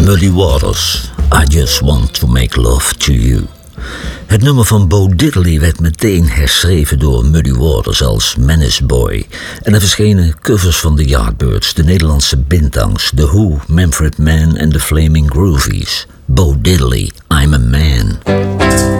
Muddy Waters, I Just Want To Make Love To You. Het nummer van Bo Diddley werd meteen herschreven door Muddy Waters als Menace Boy. En er verschenen covers van de Yardbirds, de Nederlandse Bintangs, The Who, Manfred Mann en de Flaming Groovies. Bo Diddley, I'm a Man.